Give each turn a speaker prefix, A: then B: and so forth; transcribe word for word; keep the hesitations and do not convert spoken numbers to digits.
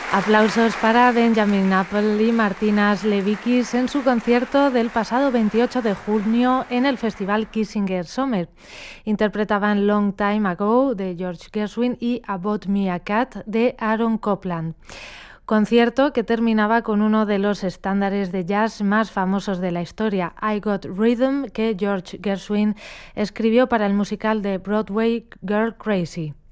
A: Aplausos para Benjamin Apple y Martina Levikis en su concierto del pasado veintiocho de junio en el Festival Kissinger Summer. Interpretaban Long Time Ago de George Gershwin y About Me a Cat de Aaron Copland. Concierto que terminaba con uno de los estándares de jazz más famosos de la historia, I Got Rhythm, que George Gershwin escribió para el musical de Broadway Girl Crazy.